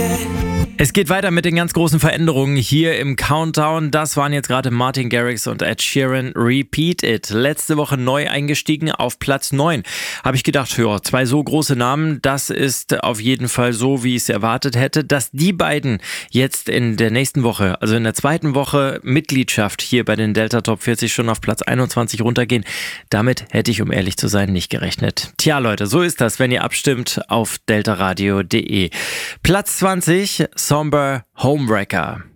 Es geht weiter mit den ganz großen Veränderungen hier im Countdown. Das waren jetzt gerade Martin Garrix und Ed Sheeran, Repeat It. Letzte Woche neu eingestiegen auf Platz 9. Habe ich gedacht, ja, 2 so große Namen, das ist auf jeden Fall so, wie ich es erwartet hätte. Dass die beiden jetzt in der nächsten Woche, also in der zweiten Woche Mitgliedschaft hier bei den Delta Top 40 schon auf Platz 21 runtergehen, damit hätte ich, um ehrlich zu sein, nicht gerechnet. Tja Leute, so ist das, wenn ihr abstimmt auf deltaradio.de. Platz 20, Somber Homewrecker.